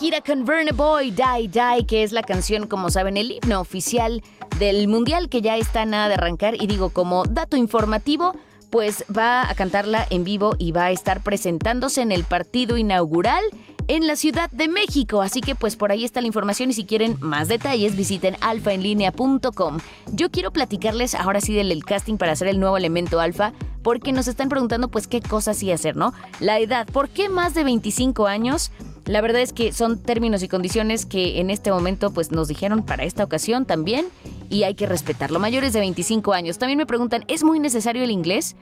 Shakira con Burna Boy, Die Die, que es la canción, como saben, el himno oficial del Mundial que ya está nada de arrancar. Y digo, como dato informativo, pues va a cantarla en vivo y va a estar presentándose en el partido inaugural en la Ciudad de México. Así que pues por ahí está la información y si quieren más detalles visiten alfaenlinea.com. Yo quiero platicarles ahora sí del casting para hacer el nuevo elemento alfa, porque nos están preguntando pues qué cosas sí hacer, ¿no? La edad, ¿por qué más de 25 años? La verdad es que son términos y condiciones que en este momento pues nos dijeron para esta ocasión también y hay que respetarlo. Mayores de 25 años. También me preguntan, ¿es muy necesario el inglés?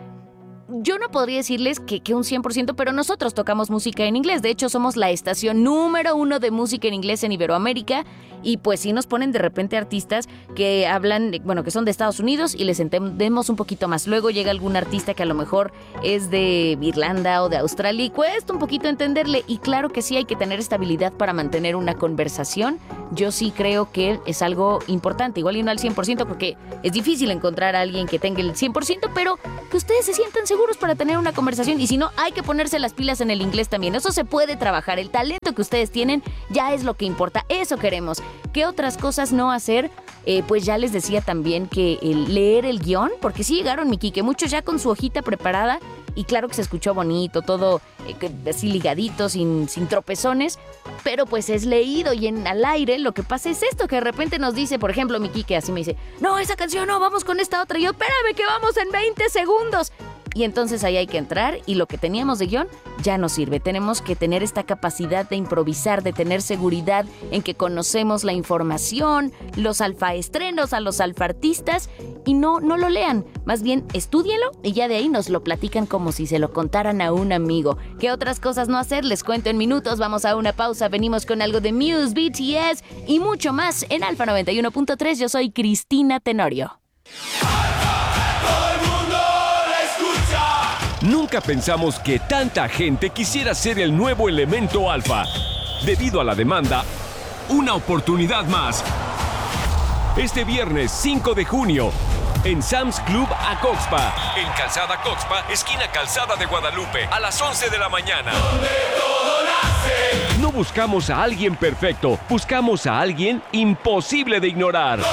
Yo no podría decirles que un 100%, pero nosotros tocamos música en inglés. De hecho, somos la estación número 1 de música en inglés en Iberoamérica. Y pues sí nos ponen de repente artistas que hablan, bueno, que son de Estados Unidos y les entendemos un poquito más. Luego llega algún artista que a lo mejor es de Irlanda o de Australia y cuesta un poquito entenderle. Y claro que sí hay que tener estabilidad para mantener una conversación. Yo sí creo que es algo importante, igual y no al 100%, porque es difícil encontrar a alguien que tenga el 100%, pero que ustedes se sientan seguros para tener una conversación. Y si no, hay que ponerse las pilas en el inglés también. Eso se puede trabajar. El talento que ustedes tienen ya es lo que importa. Eso queremos. ¿Qué otras cosas no hacer? Pues ya les decía también que leer el guión, porque sí llegaron, mi Quique, muchos ya con su hojita preparada y claro que se escuchó bonito, todo así ligadito, sin tropezones, pero pues es leído y al aire lo que pasa es esto, que de repente nos dice, por ejemplo, mi Quique así me dice, no, esa canción no, vamos con esta otra, y yo, espérame que vamos en 20 segundos. Y entonces ahí hay que entrar y lo que teníamos de guión ya no sirve. Tenemos que tener esta capacidad de improvisar, de tener seguridad en que conocemos la información, los alfaestrenos, a los alfaartistas y no lo lean. Más bien, estúdienlo y ya de ahí nos lo platican como si se lo contaran a un amigo. ¿Qué otras cosas no hacer? Les cuento en minutos. Vamos a una pausa. Venimos con algo de Muse, BTS y mucho más en Alfa 91.3. Yo soy Cristina Tenorio. Nunca pensamos que tanta gente quisiera ser el nuevo elemento alfa. Debido a la demanda, una oportunidad más. Este viernes 5 de junio, en Sam's Club Acoxpa, en Calzada Coxpa, esquina Calzada de Guadalupe, a las 11 de la mañana. Donde todo nace. No buscamos a alguien perfecto, buscamos a alguien imposible de ignorar.